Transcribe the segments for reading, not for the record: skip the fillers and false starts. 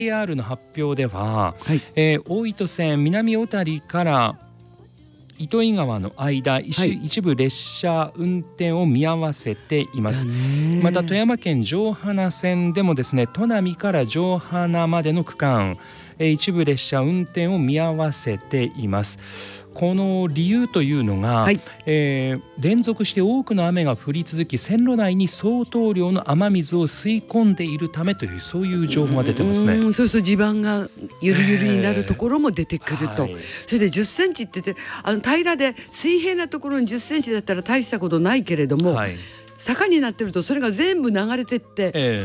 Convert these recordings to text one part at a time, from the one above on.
JR の発表では、 はい、 大糸線南小谷から糸魚川の間、一部列車運転を見合わせています。また富山県城花線でもですね、砺波から城花までの区間、一部列車運転を見合わせています。この理由というのが、 はい、 連続して多くの雨が降り続き、線路内に相当量の雨水を吸い込んでいるためという、そういう情報が出てますね。 そうすると地盤がゆるゆるになるところも出てくると、 はい、 それで10センチって言って平らで水平なところに10センチだったら大したことないけれども、はい、坂になってるとそれが全部流れてって、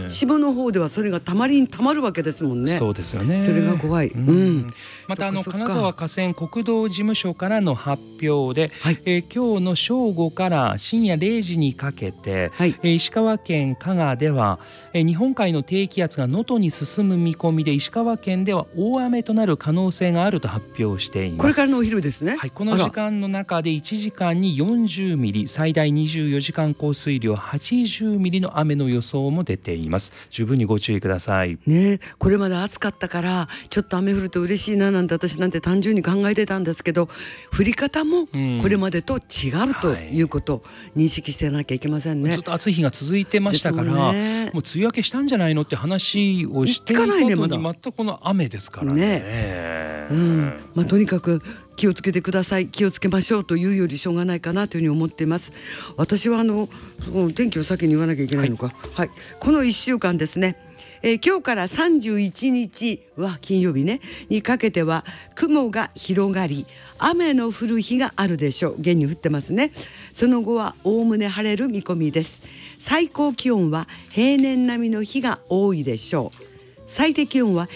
下の方ではそれがたまりにたまるわけですもんね。 そうですよね。 それが怖い。 また金沢河川国道事務所からの発表で、はい、今日の正午から深夜0時にかけて、はい、石川県加賀では、日本海の低気圧が能登に進む見込みで、石川県では大雨となる可能性があると発表しています。 これからのお昼ですね。 はい、この時間の中で1時間に40ミリ、最大24時間降水量80ミリの雨の予想も出ています。十分にご注意ください。 ね、これまで暑かったからちょっと雨降ると嬉しいななんて私なんて単純に考えてたんですけど、降り方もこれまでと違うということを認識してなきゃいけませんね。 ずっと暑い日が続いてましたから、もう梅雨明けしたんじゃないのって話をしていたのに、またこの雨ですからね。 とにかく気をつけてください、気をつけましょうというよりしょうがないかなというふうに思っています。私は天気を先に言わなきゃいけないのか、はい、この1週間ですね、今日から31日は金曜日ねにかけては雲が広がり雨の降る日があるでしょう。現に降ってますね。その後はおおむね晴れる見込みです。最高気温は平年並みの日が多いでしょう。最低気温は